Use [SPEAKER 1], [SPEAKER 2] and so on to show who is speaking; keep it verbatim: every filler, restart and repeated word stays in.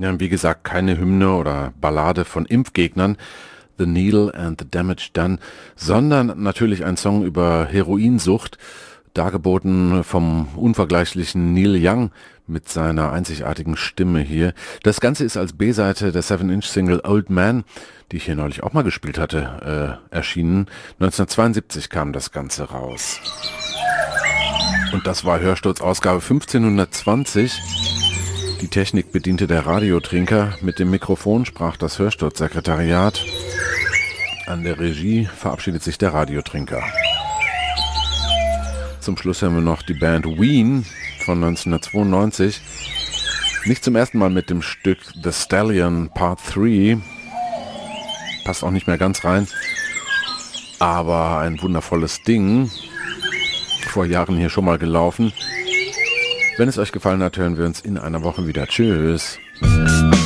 [SPEAKER 1] Ja, wie gesagt, keine Hymne oder Ballade von Impfgegnern, The Needle and the Damage Done, sondern natürlich ein Song über Heroinsucht, dargeboten vom unvergleichlichen Neil Young mit seiner einzigartigen Stimme hier. Das Ganze ist als B-Seite der seven Inch Single Old Man, die ich hier neulich auch mal gespielt hatte, äh, erschienen. neunzehnhundertzweiundsiebzig kam das Ganze raus. Und das war Hörsturz Ausgabe fünfzehnhundertzwanzig. Die Technik bediente der Radiotrinker. Mit dem Mikrofon sprach das Hörsturzsekretariat. An der Regie verabschiedet sich der Radiotrinker. Zum Schluss haben wir noch die Band Ween von neunzehnhundertzweiundneunzig. Nicht zum ersten Mal mit dem Stück The Stallion Part drei. Passt auch nicht mehr ganz rein. Aber ein wundervolles Ding. Vor Jahren hier schon mal gelaufen. Wenn es euch gefallen hat, hören wir uns in einer Woche wieder. Tschüss.